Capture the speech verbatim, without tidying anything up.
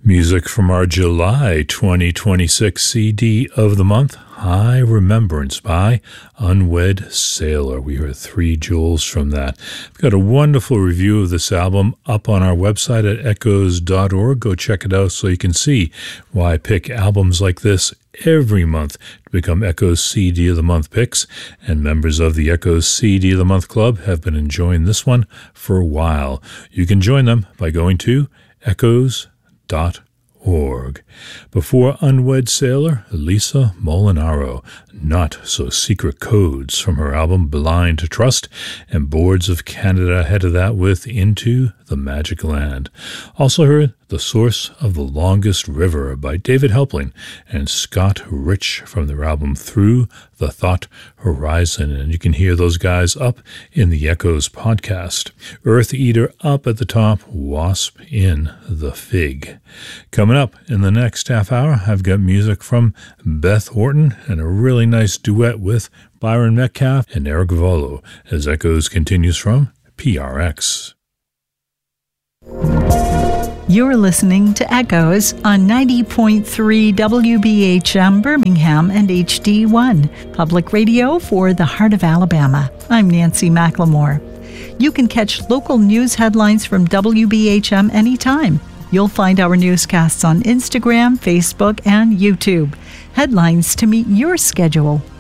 Music from our July twenty twenty-six C D of the month, High Remembrance by Unwed Sailor. We heard three jewels from that. We've got a wonderful review of this album up on our website at echoes dot org. Go check it out so you can see why I pick albums like this every month to become Echoes C D of the Month picks, and members of the Echoes C D of the Month Club have been enjoying this one for a while. You can join them by going to echoes dot org. Before Unwed Sailor, Lisa Molinaro, Not So Secret Codes from her album Blind to Trust, and Boards of Canada ahead of that with Into the Magic Land. Also heard The Source of the Longest River by David Helpling and Scott Rich from their album Through the Thought Horizon, and you can hear those guys up in the Echoes podcast. Earth Eater up at the top, Wasp in the Fig. Coming up in the next half hour, I've got music from Beth Orton and a really nice duet with Byron Metcalf and Eric Volo as Echoes continues from P R X. You're listening to Echoes on ninety point three W B H M Birmingham and H D one, public radio for the heart of Alabama. I'm Nancy McLemore. You can catch local news headlines from W B H M anytime. You'll find our newscasts on Instagram, Facebook, and YouTube. Headlines to meet your schedule.